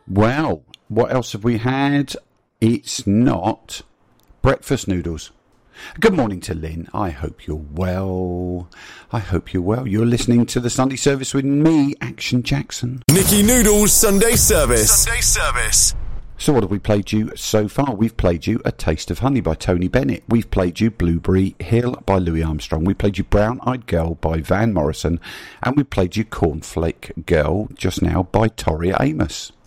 Well, what else have we had? It's not breakfast noodles. Good morning to Lynn. I hope you're well. You're listening to the Sunday service with me, Action Jackson. Nicky Noodles Sunday Service. So what have we played you so far? We've played you A Taste of Honey by Tony Bennett. We've played you Blueberry Hill by Louis Armstrong. We played you Brown Eyed Girl by Van Morrison. And we played you Cornflake Girl just now by Tori Amos.